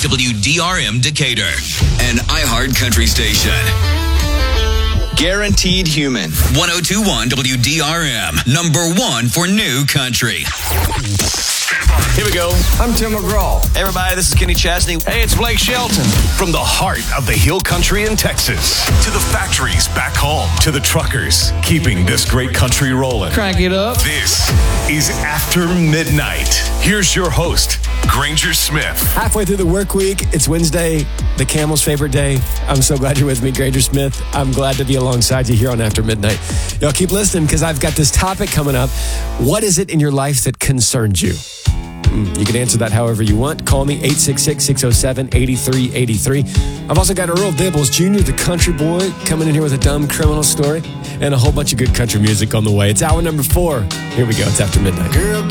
WDRM Decatur, an iHeart country station. Guaranteed Human. 1021 WDRM, number one for new country. Here we go. I'm Tim McGraw. Hey everybody, this is Kenny Chesney. Hey, it's Blake Shelton. From the heart of the hill country in Texas, to the factories back home, to the truckers keeping this great country rolling. Crank it up. This is After Midnight. Here's your host, Granger Smith. Halfway through the work week, it's Wednesday, the Camel's favorite day. I'm so glad you're with me, Granger Smith. I'm glad to be alongside you here on After Midnight. Y'all keep listening because I've got this topic coming up. What is it in your life that concerns you? You can answer that however you want. Call me, 866-607-8383. I've also got Earl Dibbles Jr., the country boy, coming in here with a dumb criminal story and a whole bunch of good country music on the way. It's hour number 4. Here we go. It's After Midnight. Girl,